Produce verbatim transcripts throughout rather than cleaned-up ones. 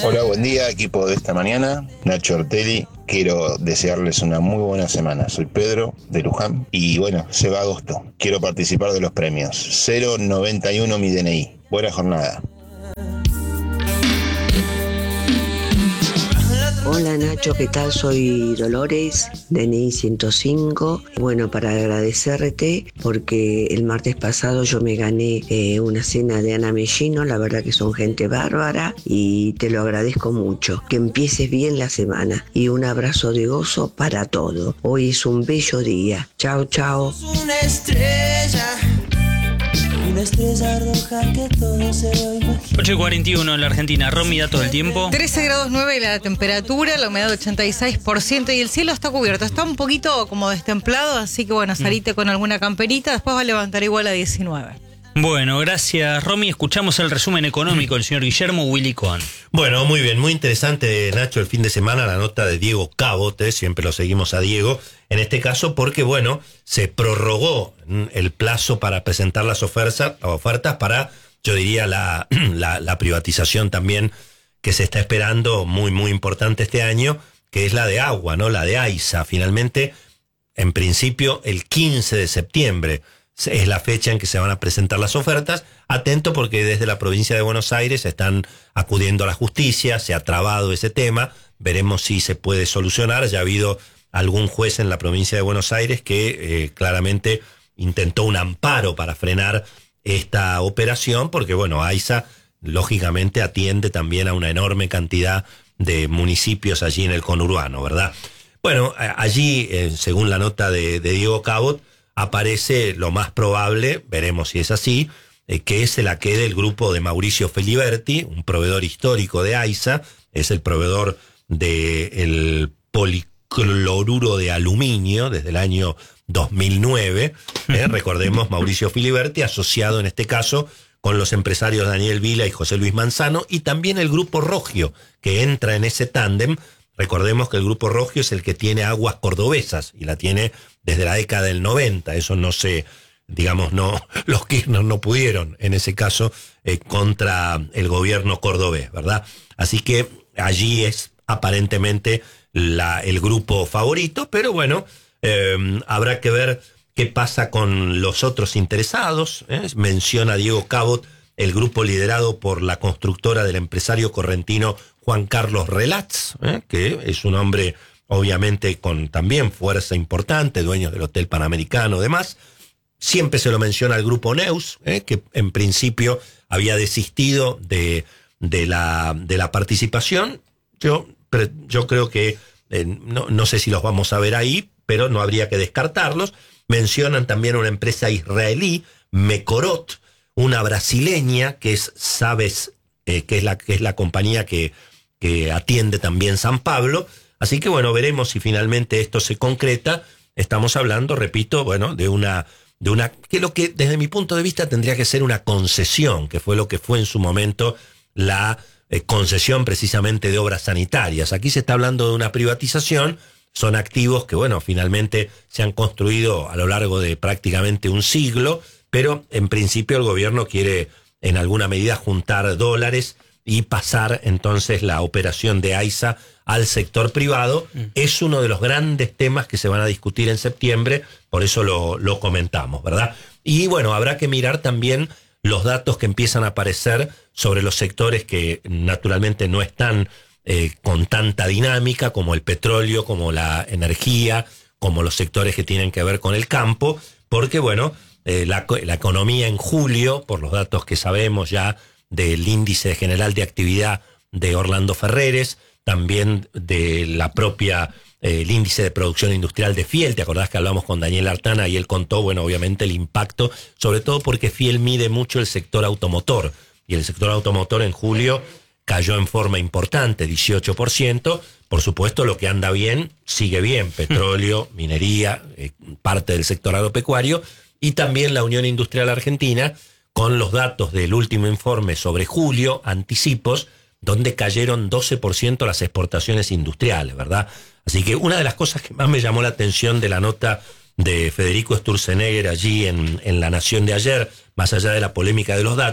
Hola, buen día, equipo de esta mañana. Nacho Ortelli. Quiero desearles una muy buena semana. Soy Pedro de Luján y bueno, se va agosto. Quiero participar de los premios. cero noventa y uno mi D N I. Buena jornada. Hola Nacho, ¿qué tal? Soy Dolores, D N I ciento cinco. Bueno, para agradecerte porque el martes pasado yo me gané eh, una cena de Ana Mellino, la verdad que son gente bárbara y te lo agradezco mucho. Que empieces bien la semana y un abrazo de gozo para todo. Hoy es un bello día. Chao, chao. Una estrella. Una estrella roja que todo se lo imagina. ocho y cuarenta y uno en la Argentina. Romy, datos del tiempo. trece grados nueve la temperatura, la humedad ochenta y seis por ciento y el cielo está cubierto. Está un poquito como destemplado, así que bueno, salite mm. con alguna camperita, después va a levantar igual a diecinueve. Bueno, gracias Romy. Escuchamos el resumen económico del señor Guillermo Willy Cohen. Bueno, muy bien, muy interesante, Nacho, el fin de semana, la nota de Diego Cabot, eh, siempre lo seguimos a Diego, en este caso porque, bueno, se prorrogó el plazo para presentar las ofertas, ofertas para, yo diría, la, la, la privatización también que se está esperando, muy, muy importante este año, que es la de agua, ¿no? La de AISA, finalmente, en principio, el quince de septiembre. Es la fecha en que se van a presentar las ofertas. Atento porque desde la provincia de Buenos Aires están acudiendo a la justicia, se ha trabado ese tema, veremos si se puede solucionar. Ya ha habido algún juez en la provincia de Buenos Aires que eh, claramente intentó un amparo para frenar esta operación, porque bueno, AISA lógicamente atiende también a una enorme cantidad de municipios allí en el conurbano, ¿verdad? Bueno, allí, eh, según la nota de, de Diego Cabot, aparece lo más probable, veremos si es así, eh, que se la quede el grupo de Mauricio Filiberti, un proveedor histórico de AISA, es el proveedor del policloruro de aluminio desde el año dos mil nueve. Eh, recordemos, Mauricio Filiberti, asociado en este caso con los empresarios Daniel Vila y José Luis Manzano, y también el grupo Rogio, que entra en ese tándem. Recordemos que el Grupo Rogio es el que tiene Aguas Cordobesas y la tiene desde la década del noventa. Eso no se, digamos, no, los Kirchner no pudieron, en ese caso, eh, contra el gobierno cordobés, ¿verdad? Así que allí es aparentemente la, el grupo favorito, pero bueno, eh, habrá que ver qué pasa con los otros interesados. ¿eh? Menciona Diego Cabot el grupo liderado por la constructora del empresario correntino Juan Carlos Relatz, ¿eh? que es un hombre obviamente con también fuerza importante, dueño del Hotel Panamericano, demás. Siempre se lo menciona al grupo Neus, ¿eh? que en principio había desistido de, de, la, de la participación. Yo, pero yo creo que, eh, no, no sé si los vamos a ver ahí, pero no habría que descartarlos. Mencionan también una empresa israelí, Mekorot, una brasileña que es Sabes, eh, que es la que es la compañía que, que atiende también San Pablo. Así que bueno, veremos si finalmente esto se concreta. Estamos hablando, repito, bueno, de una de una que lo que desde mi punto de vista tendría que ser una concesión, que fue lo que fue en su momento la eh, concesión precisamente de obras sanitarias. Aquí se está hablando de una privatización. Son activos que, bueno, finalmente se han construido a lo largo de prácticamente un siglo, pero en principio el gobierno quiere en alguna medida juntar dólares y pasar entonces la operación de AISA al sector privado. Mm. Es uno de los grandes temas que se van a discutir en septiembre, por eso lo, lo comentamos, ¿verdad? Y bueno, habrá que mirar también los datos que empiezan a aparecer sobre los sectores que naturalmente no están eh, con tanta dinámica, como el petróleo, como la energía, como los sectores que tienen que ver con el campo, porque bueno, eh, la, la economía en julio, por los datos que sabemos ya del índice general de actividad de Orlando Ferreres, también de la propia, eh, el índice de producción industrial de Fiel. ¿Te acordás que hablamos con Daniel Artana y él contó, bueno, obviamente el impacto, sobre todo porque Fiel mide mucho el sector automotor, y el sector automotor en julio cayó en forma importante, dieciocho por ciento. Por supuesto, lo que anda bien, sigue bien, petróleo, minería, eh, parte del sector agropecuario, y también la Unión Industrial Argentina, con los datos del último informe sobre julio, anticipos, donde cayeron doce por ciento las exportaciones industriales, ¿verdad? Así que una de las cosas que más me llamó la atención de la nota de Federico Sturzenegger allí en, en La Nación de ayer, más allá de la polémica de los datos,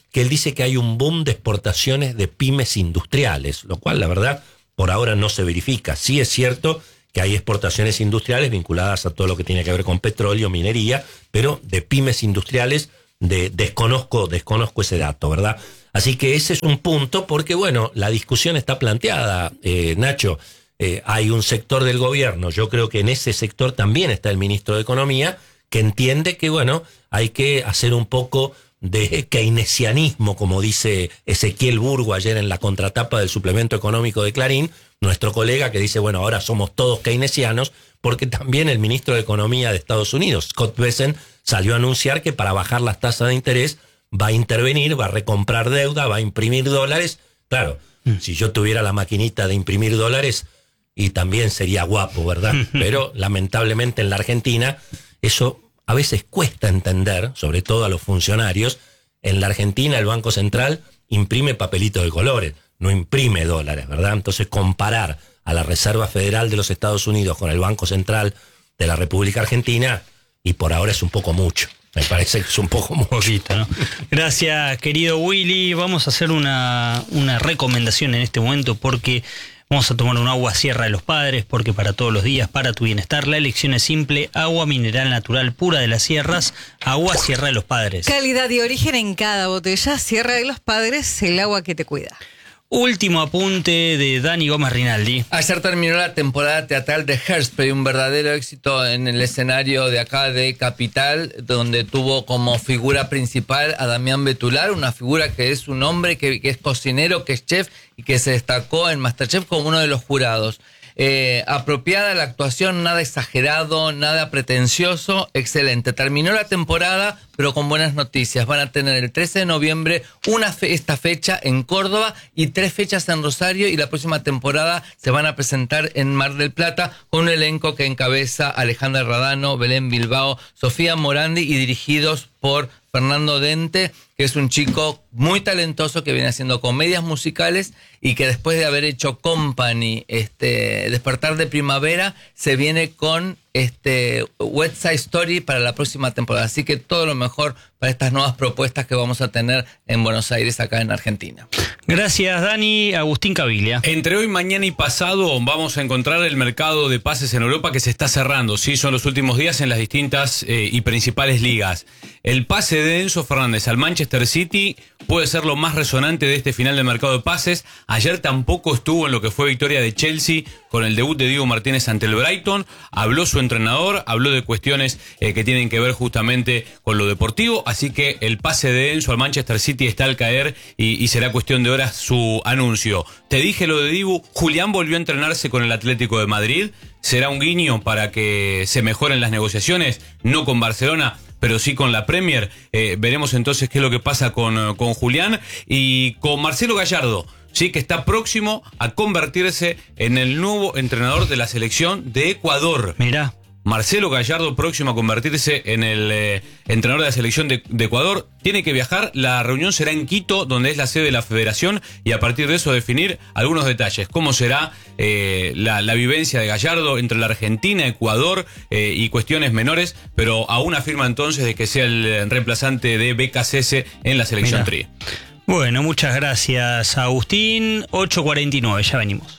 que él dice que hay un boom de exportaciones de pymes industriales, lo cual la verdad por ahora no se verifica. Sí es cierto que hay exportaciones industriales vinculadas a todo lo que tiene que ver con petróleo, minería, pero de pymes industriales de, desconozco, desconozco ese dato, ¿verdad? Así que ese es un punto porque, bueno, la discusión está planteada, eh, Nacho. Eh, hay un sector del gobierno, yo creo que en ese sector también está el ministro de Economía, que entiende que, bueno, hay que hacer un poco de keynesianismo, como dice Ezequiel Burgo ayer en la contratapa del suplemento económico de Clarín, nuestro colega que dice, bueno, ahora somos todos keynesianos, porque también el ministro de Economía de Estados Unidos, Scott Bessent, salió a anunciar que para bajar las tasas de interés va a intervenir, va a recomprar deuda, va a imprimir dólares. Claro, mm. si yo tuviera la maquinita de imprimir dólares, y también sería guapo, ¿verdad? Pero lamentablemente en la Argentina eso a veces cuesta entender, sobre todo a los funcionarios. En la Argentina el Banco Central imprime papelitos de colores, no imprime dólares, ¿verdad? Entonces comparar a la Reserva Federal de los Estados Unidos con el Banco Central de la República Argentina, y por ahora es un poco mucho. Me parece que es un poco mucho. Poquito, ¿no? Gracias, querido Willy. Vamos a hacer una, una recomendación en este momento porque vamos a tomar un agua Sierra de los Padres, porque para todos los días, para tu bienestar, la elección es simple: agua mineral natural pura de las sierras, agua Sierra de los Padres. Calidad y origen en cada botella. Sierra de los Padres, el agua que te cuida. Último apunte de Dani Gómez Rinaldi. Ayer terminó la temporada teatral de Hairspray, un verdadero éxito en el escenario de acá de Capital, donde tuvo como figura principal a Damián Betular, una figura que es un hombre que, que es cocinero, que es chef y que se destacó en MasterChef como uno de los jurados. Eh, apropiada la actuación, nada exagerado, nada pretencioso, excelente. Terminó la temporada, pero con buenas noticias. Van a tener el trece de noviembre una fe, esta fecha en Córdoba y tres fechas en Rosario, y la próxima temporada se van a presentar en Mar del Plata con un elenco que encabeza Alejandra Radano, Belén Bilbao, Sofía Morandi y dirigidos por Fernando Dente, que es un chico muy talentoso que viene haciendo comedias musicales y que después de haber hecho Company, este, Despertar de Primavera, se viene con este West Side Story para la próxima temporada. Así que todo lo mejor para estas nuevas propuestas que vamos a tener en Buenos Aires, acá en Argentina. Gracias, Dani. Agustín Caviglia. Entre hoy, mañana y pasado vamos a encontrar el mercado de pases en Europa que se está cerrando. Sí, son los últimos días en las distintas eh, y principales ligas. El pase de Enzo Fernández al Manchester City puede ser lo más resonante de este final de mercado de pases. Ayer tampoco estuvo en lo que fue victoria de Chelsea con el debut de Diego Martínez ante el Brighton. Habló su entrenador, habló de cuestiones eh, que tienen que ver justamente con lo deportivo. Así que el pase de Enzo al Manchester City está al caer y, y será cuestión de horas su anuncio. Te dije lo de Dibu. Julián volvió a entrenarse con el Atlético de Madrid. ¿Será un guiño para que se mejoren las negociaciones? No con Barcelona, pero sí con la Premier. Eh, veremos entonces qué es lo que pasa con, con Julián y con Marcelo Gallardo, sí, que está próximo a convertirse en el nuevo entrenador de la selección de Ecuador. Mirá. Marcelo Gallardo, próximo a convertirse en el eh, entrenador de la selección de, de Ecuador. Tiene que viajar, la reunión será en Quito, donde es la sede de la federación, y a partir de eso definir algunos detalles. Cómo será eh, la, la vivencia de Gallardo entre la Argentina, Ecuador eh, y cuestiones menores, pero aún afirma entonces de que sea el reemplazante de Becasese en la selección Tri. Bueno, muchas gracias, Agustín. ocho cuarenta y nueve, ya venimos.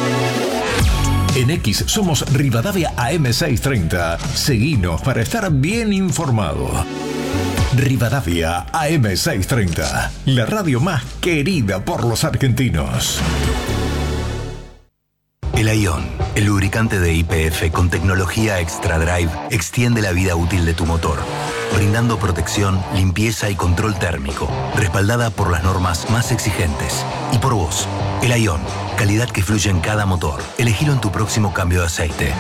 En X somos Rivadavia A M seiscientos treinta. Seguinos para estar bien informado. Rivadavia A M seiscientos treinta, la radio más querida por los argentinos. El Ion, el lubricante de Y P F con tecnología Extra Drive, extiende la vida útil de tu motor, brindando protección, limpieza y control térmico, respaldada por las normas más exigentes. Y por vos, el Ion, calidad que fluye en cada motor. Elegilo en tu próximo cambio de aceite.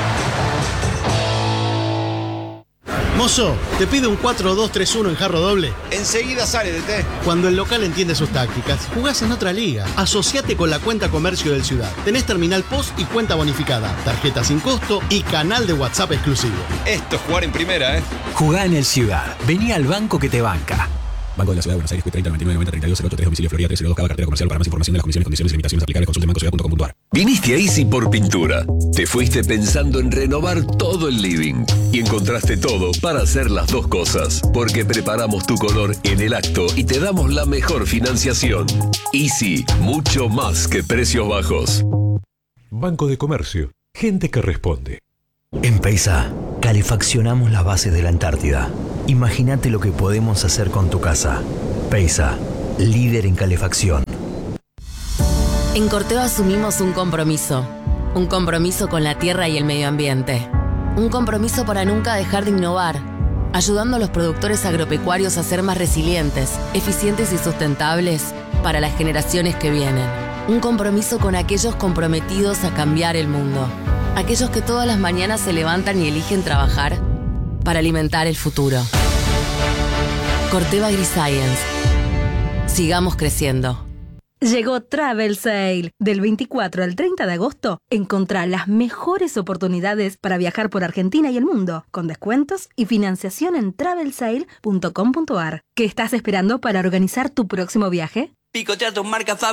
Mozo, te pido un cuatro dos tres uno en jarro doble. Enseguida sale, D T. Cuando el local entiende sus tácticas, jugás en otra liga. Asociate con la cuenta comercio del Ciudad. Tenés terminal post y cuenta bonificada, tarjeta sin costo y canal de WhatsApp exclusivo. Esto es jugar en primera, ¿eh? Jugá en el Ciudad. Vení al banco que te banca. Banco de la Ciudad de Buenos Aires, treinta noventa y nueve noventa treinta y dos cero ocho tres, domicilio Florida tres cero dos, Cava, cartera comercial. Para más información de las comisiones, condiciones y limitaciones aplicables, consulte banco ciudad punto com punto ar. Viniste a Easy por pintura. Te fuiste pensando en renovar todo el living y encontraste todo para hacer las dos cosas, porque preparamos tu color en el acto y te damos la mejor financiación. Easy, mucho más que precios bajos. Banco de Comercio, gente que responde. En Peisa, calefaccionamos las bases de la Antártida. Imagínate lo que podemos hacer con tu casa. Peisa, líder en calefacción. En Corteva asumimos un compromiso. Un compromiso con la tierra y el medio ambiente. Un compromiso para nunca dejar de innovar, ayudando a los productores agropecuarios a ser más resilientes, eficientes y sustentables para las generaciones que vienen. Un compromiso con aquellos comprometidos a cambiar el mundo. Aquellos que todas las mañanas se levantan y eligen trabajar para alimentar el futuro. Corteva AgriScience. Sigamos creciendo. Llegó Travel Sale. Del veinticuatro al treinta de agosto, encontrá las mejores oportunidades para viajar por Argentina y el mundo, con descuentos y financiación en travel sale punto com punto ar. ¿Qué estás esperando para organizar tu próximo viaje? Picotea tus marcas favoritas